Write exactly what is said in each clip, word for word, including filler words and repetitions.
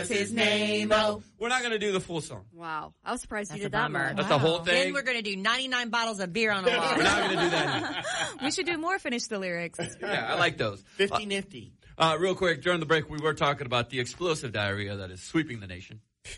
his name, oh. We're not going to do the full song. Wow. I was surprised That's you did a that bummer. much. That's Wow. the whole thing. Then we're going to do ninety-nine bottles of beer on a wall. We're not going to do that. We should do more Finish the Lyrics. Yeah, I like those. Fifty nifty. Uh, real quick, during the break, we were talking about the explosive diarrhea that is sweeping the nation,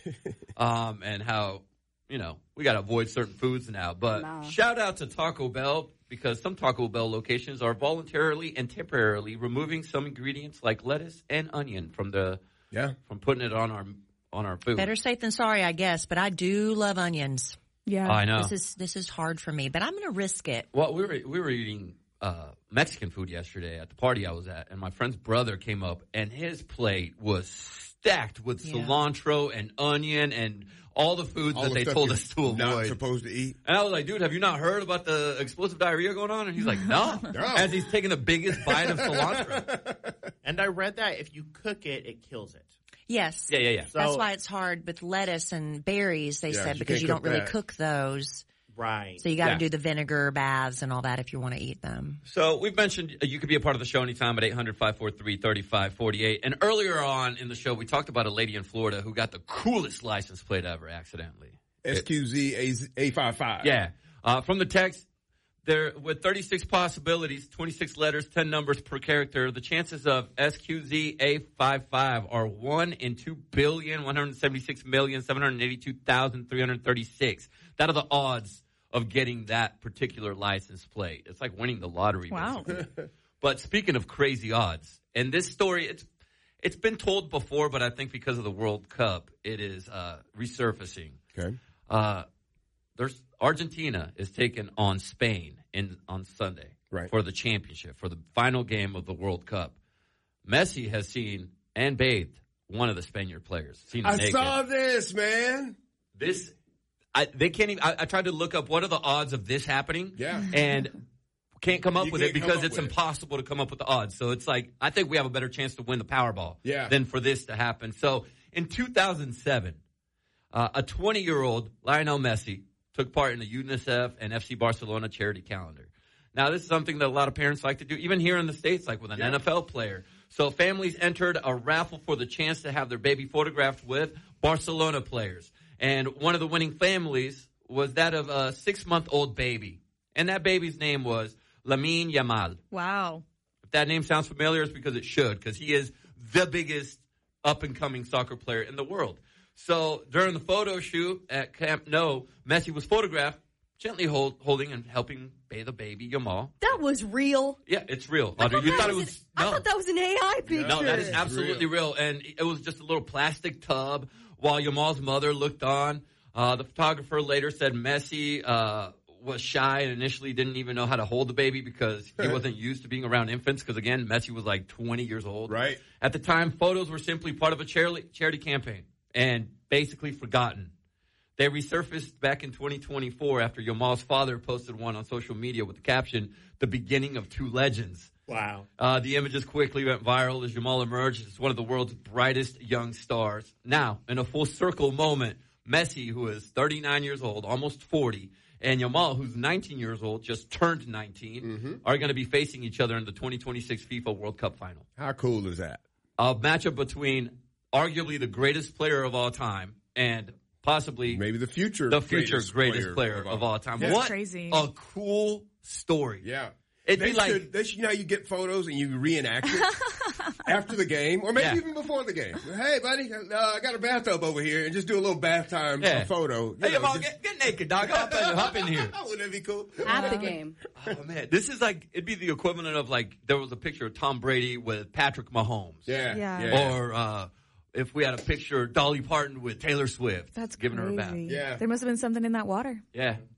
um, and how, you know, we got to avoid certain foods now. But Nah. shout out to Taco Bell, because some Taco Bell locations are voluntarily and temporarily removing some ingredients like lettuce and onion from the Yeah. from putting it on our on our food. Better safe than sorry, I guess, but I do love onions. Yeah. I know. This is this is hard for me, but I'm going to risk it. Well, we were we were eating uh, Mexican food yesterday at the party I was at, and my friend's brother came up, and his plate was stacked with Yeah. cilantro and onion and all the foods All that the they stuff told you're us to not avoid. supposed to eat. And I was like, dude, have you not heard about the explosive diarrhea going on? And he's like, no. No. As he's taking the biggest bite of cilantro. And I read that if you cook it, it kills it. Yes. Yeah, yeah, yeah. So, That's why it's hard with lettuce and berries, they Yeah, said, you because can't you don't cook really that. cook those. right. So you got to Yeah. do the vinegar baths and all that if you want to eat them. So we've mentioned uh, you could be a part of the show anytime at eight hundred, five four three, three five four eight. And earlier on in the show, we talked about a lady in Florida who got the coolest license plate ever accidentally. S Q Z A fifty-five. Yeah. Uh, from the text, there with thirty-six possibilities, twenty-six letters, ten numbers per character, the chances of S Q Z A fifty-five are one in two billion, one hundred seventy-six million, seven hundred eighty-two thousand, three hundred thirty-six. That are the odds of getting that particular license plate. It's like winning the lottery. Wow. Basically. But speaking of crazy odds, and this story, it's it's been told before, but I think because of the World Cup, it is uh, resurfacing. Okay. Uh, there's Argentina is taking on Spain in on Sunday Right. for the championship, for the final game of the World Cup. Messi has seen and bathed one of the Spaniard players. Seen him I naked. saw this, man. This. I, they can't even. I, I tried to look up what are the odds of this happening. Yeah. And can't come up You with it can't come because up it's with it. impossible to come up with the odds. So it's like I think we have a better chance to win the Powerball Yeah. than for this to happen. So in two thousand seven, uh, a twenty-year-old Lionel Messi took part in the UNICEF and F C Barcelona charity calendar. Now, this is something that a lot of parents like to do, even here in the States, like with an Yeah. N F L player. So families entered a raffle for the chance to have their baby photographed with Barcelona players. And one of the winning families was that of a six-month-old baby. And that baby's name was Lamine Yamal. Wow. If that name sounds familiar, it's because it should, because he is the biggest up-and-coming soccer player in the world. So during the photo shoot at Camp Nou, Messi was photographed gently hold, holding and helping bathe a baby, Yamal. That was real. Yeah, it's real. I Audrey, thought you that thought it was was an, I no. thought that was an A I picture. No, that is It's absolutely real. And it was just a little plastic tub while Yamal's mother looked on. Uh, the photographer later said Messi uh, was shy and initially didn't even know how to hold the baby because he wasn't used to being around infants because, again, Messi was like twenty years old. Right. At the time, photos were simply part of a charity, charity campaign and basically forgotten. They resurfaced back in twenty twenty-four after Yamal's father posted one on social media with the caption, "The beginning of two legends." Wow. Uh, the images quickly went viral as Yamal emerged as one of the world's brightest young stars. Now, in a full circle moment, Messi, who is thirty-nine years old, almost forty, and Yamal, who's nineteen years old, just turned nineteen, Mm-hmm. are going to be facing each other in the twenty twenty-six FIFA World Cup final. How cool is that? A matchup between arguably the greatest player of all time and possibly Maybe the future the future greatest, greatest player, of all time. That's What crazy. a cool story. Yeah. It'd they be like should, they should, you know, you get photos and you reenact it after the game, or maybe Yeah. even before the game. Hey, buddy, uh, I got a bathtub over here, and just do a little bath time Yeah. a photo. You Hey, know, Yamal, just- get, get naked, dog. Hop in, hop in here. Wouldn't that be cool? At the game. Oh, man. This is like, it'd be the equivalent of like, there was a picture of Tom Brady with Patrick Mahomes. Yeah, Yeah. yeah. Or uh, if we had a picture of Dolly Parton with Taylor Swift. That's giving crazy. her a bath. Yeah. There must have been something in that water. Yeah.